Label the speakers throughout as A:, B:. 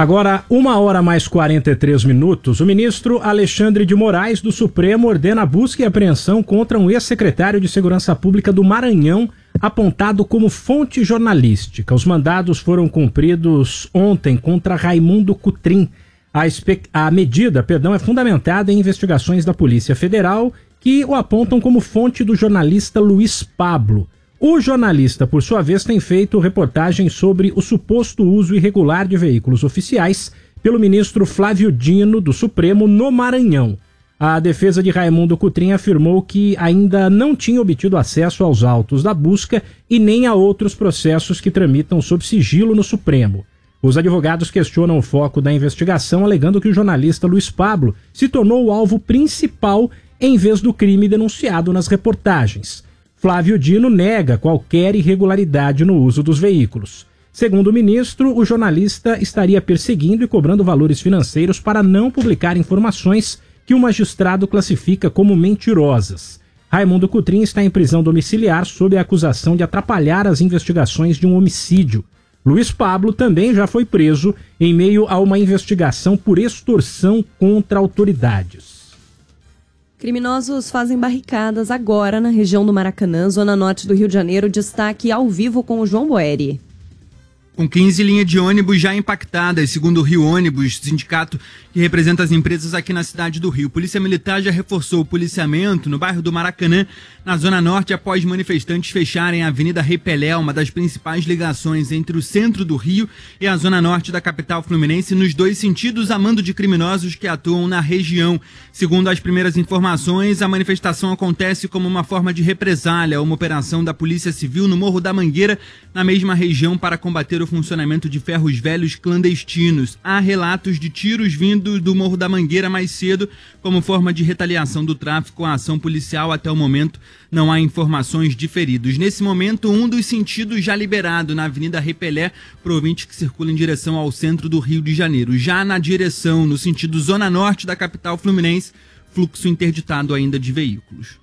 A: Agora, 1h mais 43, o ministro Alexandre de Moraes, do Supremo, ordena a busca e apreensão contra um ex-secretário de Segurança Pública do Maranhão, apontado como fonte jornalística. Os mandados foram cumpridos ontem contra Raimundo Cutrim. A medida é fundamentada em investigações da Polícia Federal que o apontam como fonte do jornalista Luiz Pablo. O jornalista, por sua vez, tem feito reportagens sobre o suposto uso irregular de veículos oficiais pelo ministro Flávio Dino, do Supremo, no Maranhão. A defesa de Raimundo Cutrim afirmou que ainda não tinha obtido acesso aos autos da busca e nem a outros processos que tramitam sob sigilo no Supremo. Os advogados questionam o foco da investigação, alegando que o jornalista Luiz Pablo se tornou o alvo principal em vez do crime denunciado nas reportagens. Flávio Dino nega qualquer irregularidade no uso dos veículos. Segundo o ministro, o jornalista estaria perseguindo e cobrando valores financeiros para não publicar informações que o magistrado classifica como mentirosas. Raimundo Cutrim está em prisão domiciliar sob a acusação de atrapalhar as investigações de um homicídio. Luiz Pablo também já foi preso em meio a uma investigação por extorsão contra autoridades.
B: Criminosos fazem barricadas agora na região do Maracanã, zona norte do Rio de Janeiro. Destaque ao vivo com o João Boeri.
C: Com 15 linhas de ônibus já impactadas, segundo o Rio Ônibus, sindicato que representa as empresas aqui na cidade do Rio. Polícia Militar já reforçou o policiamento no bairro do Maracanã, na Zona Norte, após manifestantes fecharem a Avenida Rei Pelé, uma das principais ligações entre o centro do Rio e a Zona Norte da capital fluminense, nos dois sentidos, a mando de criminosos que atuam na região. Segundo as primeiras informações, a manifestação acontece como uma forma de represália a uma operação da Polícia Civil no Morro da Mangueira, na mesma região, para combater o funcionamento de ferros velhos clandestinos. Há relatos de tiros vindo do Morro da Mangueira mais cedo, como forma de retaliação do tráfico à ação policial. Até o momento não há informações de feridos. Nesse momento, um dos sentidos já liberado na Avenida Rei Pelé, para o ouvinte que circula em direção ao centro do Rio de Janeiro. Já na direção, no sentido Zona Norte da capital fluminense, fluxo interditado ainda de veículos.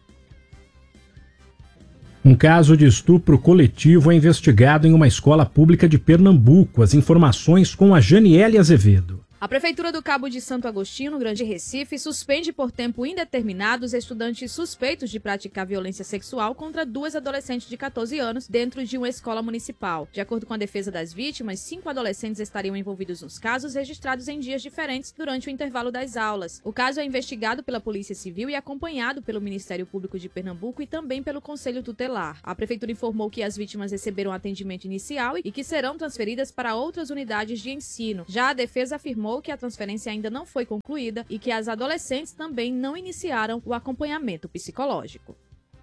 A: Um caso de estupro coletivo é investigado em uma escola pública de Pernambuco. As informações com a Janiele Azevedo.
D: A Prefeitura do Cabo de Santo Agostinho, no Grande Recife, suspende por tempo indeterminado os estudantes suspeitos de praticar violência sexual contra duas adolescentes de 14 anos dentro de uma escola municipal. De acordo com a defesa das vítimas, 5 adolescentes estariam envolvidos nos casos registrados em dias diferentes durante o intervalo das aulas. O caso é investigado pela Polícia Civil e acompanhado pelo Ministério Público de Pernambuco e também pelo Conselho Tutelar. A Prefeitura informou que as vítimas receberam atendimento inicial e que serão transferidas para outras unidades de ensino. Já a defesa afirmou que a transferência ainda não foi concluída e que as adolescentes também não iniciaram o acompanhamento psicológico.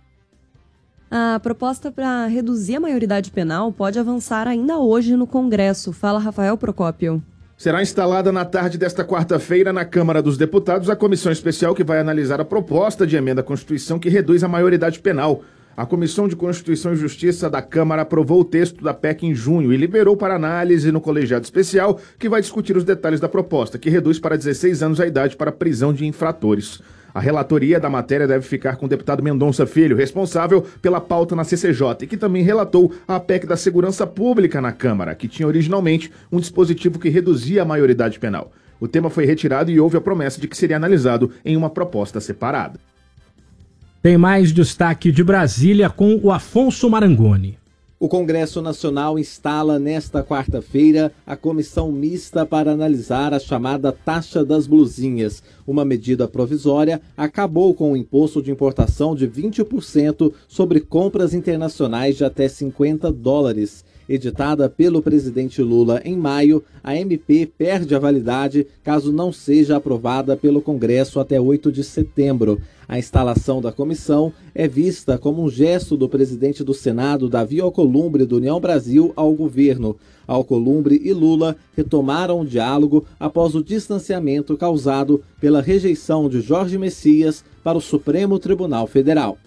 B: A proposta para reduzir a maioridade penal pode avançar ainda hoje no Congresso. Fala, Rafael Procópio.
E: Será instalada na tarde desta quarta-feira na Câmara dos Deputados a comissão especial que vai analisar a proposta de emenda à Constituição que reduz a maioridade penal. A Comissão de Constituição e Justiça da Câmara aprovou o texto da PEC em junho e liberou para análise no colegiado especial, que vai discutir os detalhes da proposta, que reduz para 16 anos a idade para prisão de infratores. A relatoria da matéria deve ficar com o deputado Mendonça Filho, responsável pela pauta na CCJ, e que também relatou a PEC da Segurança Pública na Câmara, que tinha originalmente um dispositivo que reduzia a maioridade penal. O tema foi retirado e houve a promessa de que seria analisado em uma proposta separada.
A: Tem mais destaque de Brasília com o Afonso Marangoni.
F: O Congresso Nacional instala nesta quarta-feira a comissão mista para analisar a chamada taxa das blusinhas. Uma medida provisória acabou com o imposto de importação de 20% sobre compras internacionais de até $50. Editada pelo presidente Lula em maio, a MP perde a validade caso não seja aprovada pelo Congresso até 8 de setembro. A instalação da comissão é vista como um gesto do presidente do Senado, Davi Alcolumbre, do União Brasil, ao governo. Alcolumbre e Lula retomaram o diálogo após o distanciamento causado pela rejeição de Jorge Messias para o Supremo Tribunal Federal.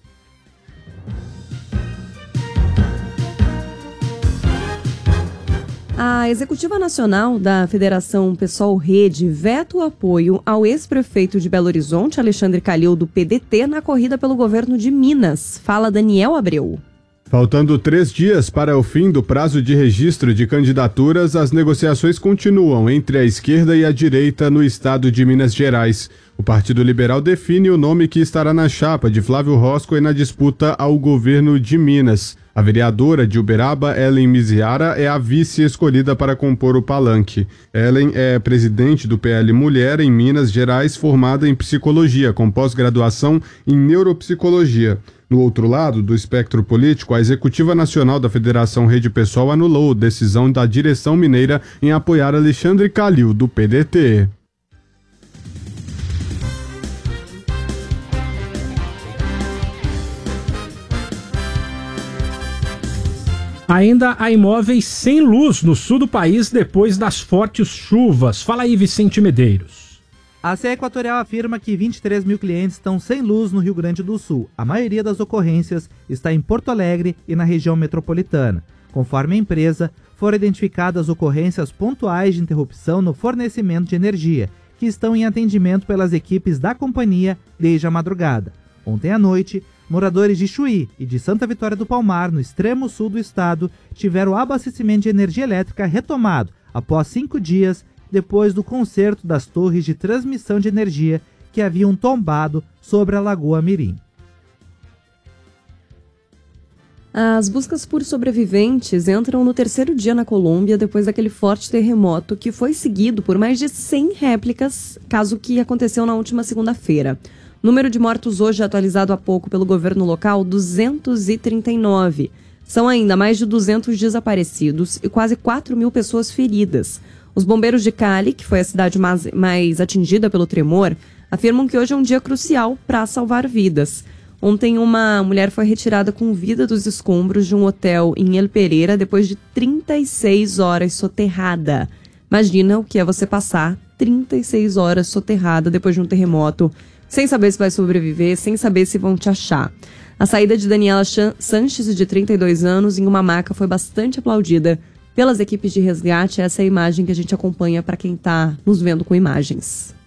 B: A Executiva Nacional da Federação PSOL Rede veta o apoio ao ex-prefeito de Belo Horizonte, Alexandre Calil, do PDT, na corrida pelo governo de Minas. Fala Daniel Abreu.
G: Faltando 3 dias para o fim do prazo de registro de candidaturas, as negociações continuam entre a esquerda e a direita no estado de Minas Gerais. O Partido Liberal define o nome que estará na chapa de Flávio Roscoe na disputa ao governo de Minas. A vereadora de Uberaba, Ellen Miziara, é a vice escolhida para compor o palanque. Ellen é presidente do PL Mulher em Minas Gerais, formada em psicologia, com pós-graduação em neuropsicologia. No outro lado do espectro político, a Executiva Nacional da Federação Rede Pessoal anulou a decisão da direção mineira em apoiar Alexandre Calil, do PDT.
A: Ainda há imóveis sem luz no sul do país depois das fortes chuvas. Fala aí, Vicente Medeiros.
H: A CE Equatorial afirma que 23 mil clientes estão sem luz no Rio Grande do Sul. A maioria das ocorrências está em Porto Alegre e na região metropolitana. Conforme a empresa, foram identificadas ocorrências pontuais de interrupção no fornecimento de energia, que estão em atendimento pelas equipes da companhia desde a madrugada. Ontem à noite, moradores de Chuí e de Santa Vitória do Palmar, no extremo sul do estado, tiveram o abastecimento de energia elétrica retomado após 5 dias depois do conserto das torres de transmissão de energia que haviam tombado sobre a Lagoa Mirim.
B: As buscas por sobreviventes entram no 3º dia na Colômbia depois daquele forte terremoto que foi seguido por mais de 100 réplicas, caso que aconteceu na última segunda-feira. Número de mortos hoje atualizado há pouco pelo governo local, 239. São ainda mais de 200 desaparecidos e quase 4 mil pessoas feridas. Os bombeiros de Cali, que foi a cidade mais atingida pelo tremor, afirmam que hoje é um dia crucial para salvar vidas. Ontem, uma mulher foi retirada com vida dos escombros de um hotel em El Pereira depois de 36 horas soterrada. Imagina o que é você passar 36 horas soterrada depois de um terremoto, sem saber se vai sobreviver, sem saber se vão te achar. A saída de Daniela Sanches, de 32 anos, em uma maca foi bastante aplaudida pelas equipes de resgate. Essa é a imagem que a gente acompanha para quem está nos vendo com imagens.